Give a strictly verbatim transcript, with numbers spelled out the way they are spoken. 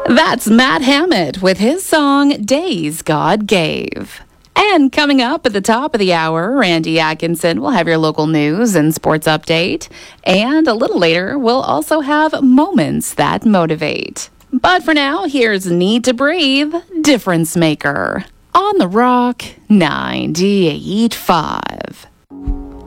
That's Matt Hammett with his song Days God Gave. And coming up at the top of the hour, Randy Atkinson will have your local news and sports update. And a little later, we'll also have Moments That Motivate. But for now, here's Need to Breathe, Difference Maker. On the Rock ninety-eight point five.